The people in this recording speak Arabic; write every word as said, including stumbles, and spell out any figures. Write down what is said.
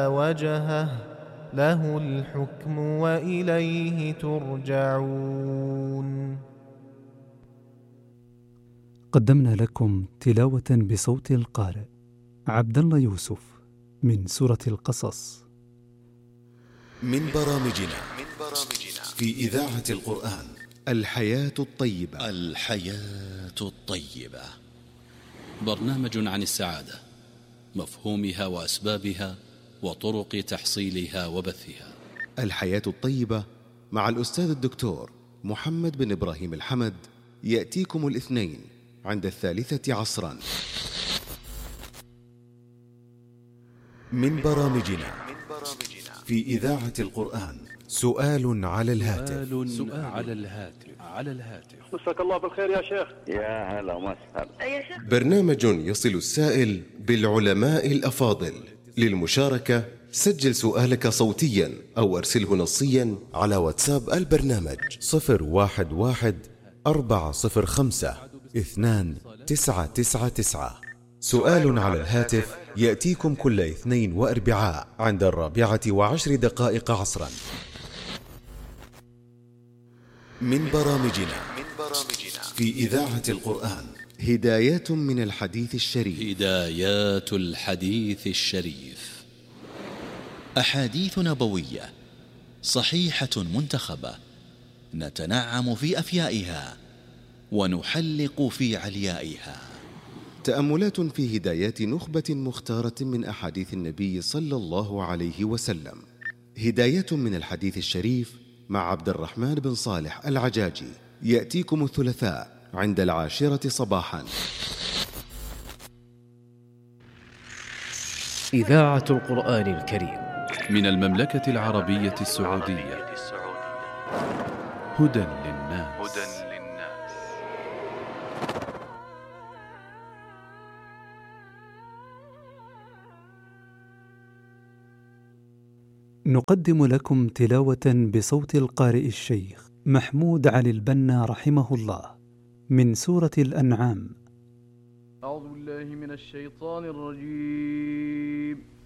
وجهه له الحكم وإليه ترجعون. قدمنا لكم تلاوة بصوت القارئ عبد الله يوسف من سورة القصص. من برامجنا في إذاعة القرآن الحياة الطيبة. الحياة الطيبة برنامج عن السعادة، مفهومها وأسبابها وطرق تحصيلها وبثها. الحياة الطيبة مع الأستاذ الدكتور محمد بن إبراهيم الحمد يأتيكم الاثنين عند الثالثة عصرا. من برامجنا في إذاعة القرآن سؤال على الهاتف. سؤال على الهاتف على الهاتف مساك الله بالخير يا شيخ. يا هلا وسهلا يا شيخ. برنامج يصل السائل بالعلماء الأفاضل. للمشاركة سجل سؤالك صوتيا أو أرسله نصيا على واتساب البرنامج صفر واحد واحد أربعة صفر خمسة اثنان تسعة تسعة تسعة. سؤال على الهاتف يأتيكم كل اثنين وأربعاء عند الرابعة وعشر دقائق عصرا. من برامجنا في إذاعة القرآن هدايات من الحديث الشريف. هدايات الحديث الشريف، أحاديث نبوية صحيحة منتخبة نتنعم في أفيائها ونحلق في عليائها. تأملات في هدايات نخبة مختارة من أحاديث النبي صلى الله عليه وسلم. هداية من الحديث الشريف مع عبد الرحمن بن صالح العجاجي يأتيكم الثلاثاء عند العاشرة صباحا. إذاعة القرآن الكريم من المملكة العربية السعودية. هدى للناس. نقدم لكم تلاوة بصوت القارئ الشيخ محمود علي البنا رحمه الله من سورة الأنعام. أعوذ بالله من الشيطان الرجيم.